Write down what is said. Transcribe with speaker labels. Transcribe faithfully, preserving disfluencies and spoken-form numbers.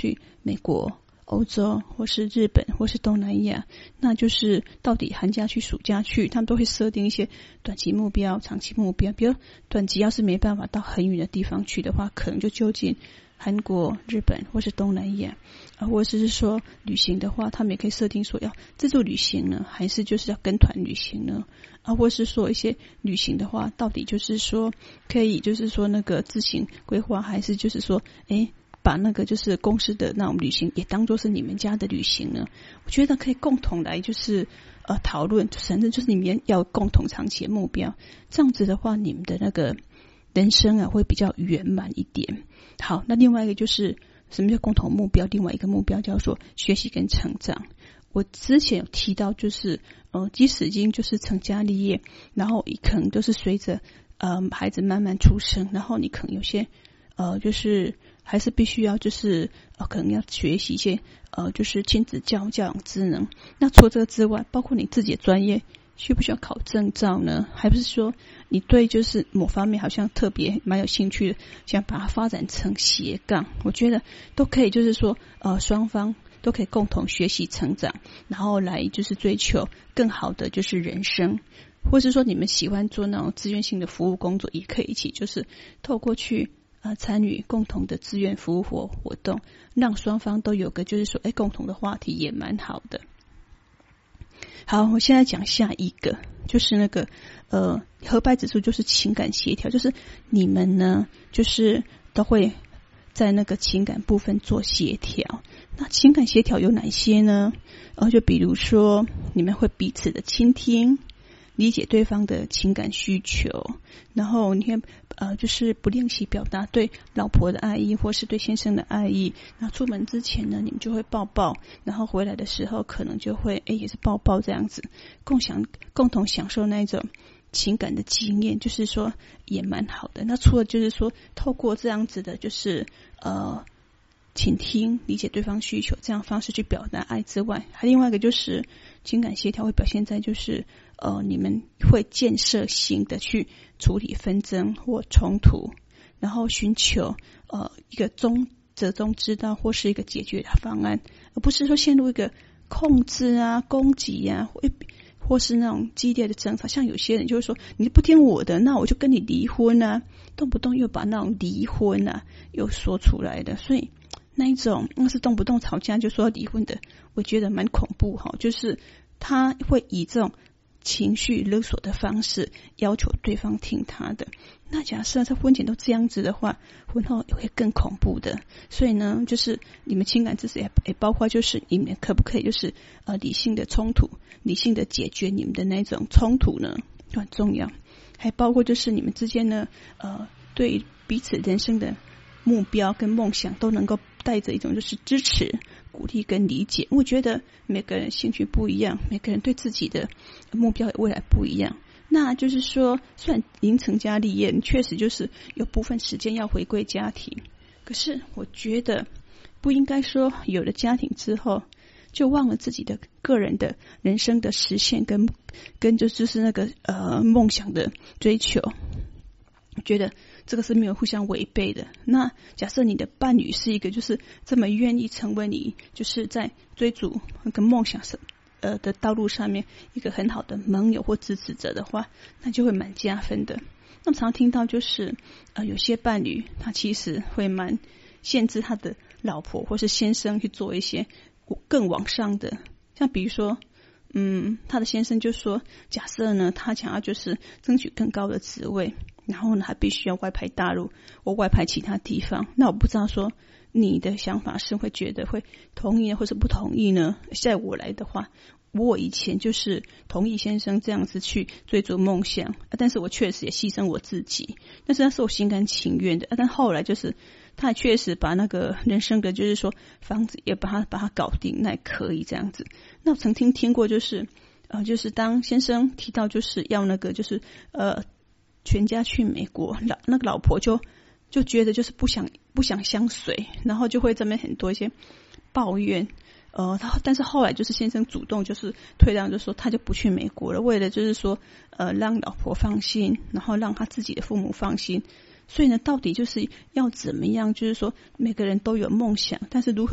Speaker 1: 去美国、欧洲或是日本或是东南亚，那就是到底寒假去暑假去，他们都会设定一些短期目标、长期目标。比如短期要是没办法到很远的地方去的话，可能就就近韩国、日本或是东南亚啊，或者是说旅行的话，他们也可以设定说要自助旅行呢，还是就是要跟团旅行呢？啊，或是说一些旅行的话，到底就是说可以就是说那个自行规划，还是就是说诶把那个就是公司的那种旅行也当作是你们家的旅行呢？我觉得可以共同来就是呃讨论，反正就是你们要共同长期的目标，这样子的话，你们的那个人生啊会比较圆满一点。好，那另外一个就是什么叫共同目标？另外一个目标叫做学习跟成长。我之前有提到，就是呃，即使已经就是成家立业，然后可能都是随着呃孩子慢慢出生，然后你可能有些呃就是还是必须要就是呃可能要学习一些呃就是亲子教教养职能。那除了这个之外，包括你自己的专业需不需要考证照呢？还不是说你对就是某方面好像特别蛮有兴趣的，想把它发展成斜杠？我觉得都可以，就是说呃双方都可以共同学习成长，然后来就是追求更好的就是人生。或是说你们喜欢做那种志愿性的服务工作，也可以一起就是透过去呃参与共同的志愿服务活活动，让双方都有个就是说哎共同的话题，也蛮好的。好，我现在讲下一个，就是那个呃合拍指数，就是情感协调，就是你们呢就是都会在那个情感部分做协调。那情感协调有哪些呢？呃，就比如说你们会彼此的倾听，理解对方的情感需求，然后你看呃就是不练习表达对老婆的爱意或是对先生的爱意，然后出门之前呢你们就会抱抱，然后回来的时候可能就会诶也是抱抱，这样子共享共同享受那种情感的经验，就是说也蛮好的。那除了就是说透过这样子的就是呃倾听理解对方需求这样方式去表达爱之外，还另外一个就是情感协调会表现在就是呃你们会建设性的去处理纷争或冲突，然后寻求呃一个中折中之道或是一个解决的方案，而不是说陷入一个控制啊攻击啊或或是那种激烈的争吵。像有些人就会说你不听我的，那我就跟你离婚啊，动不动又把那种离婚啊又说出来的，所以那一种那是动不动吵架就说要离婚的，我觉得蛮恐怖哈。就是他会以这种情绪勒索的方式要求对方听他的，那假设在婚前都这样子的话，婚后也会更恐怖的。所以呢，就是你们情感知识也也包括就是你们可不可以就是呃理性的冲突，理性的解决你们的那种冲突呢，很重要。还包括就是你们之间呢呃对彼此人生的目标跟梦想都能够带着一种就是支持、鼓励跟理解。我觉得每个人兴趣不一样，每个人对自己的目标未来不一样。那就是说，虽然您成家立业，确实就是有部分时间要回归家庭，可是我觉得不应该说有了家庭之后就忘了自己的个人的人生的实现跟跟就就是那个呃梦想的追求。我觉得这个是没有互相违背的。那假设你的伴侣是一个就是这么愿意成为你就是在追逐那个梦想呃的道路上面一个很好的盟友或支持者的话，那就会蛮加分的。那么常常听到就是呃有些伴侣他其实会蛮限制他的老婆或是先生去做一些更往上的，像比如说嗯他的先生就说，假设呢他想要就是争取更高的职位，然后呢还必须要外派大陆或外派其他地方，那我不知道说你的想法是会觉得会同意或是不同意呢？在我来的话，我以前就是同意先生这样子去追逐梦想，但是我确实也牺牲我自己，但是那是我心甘情愿的。但后来就是他也确实把那个人生的就是说房子也把它把它搞定，那也可以这样子。那我曾经听过就是呃，就是当先生提到就是要那个就是呃全家去美国，老那个老婆就就觉得就是不想不想相随，然后就会这边很多一些抱怨。呃，他但是后来就是先生主动就是退让，就说他就不去美国了，为了就是说呃让老婆放心，然后让他自己的父母放心。所以呢，到底就是要怎么样？就是说每个人都有梦想，但是如何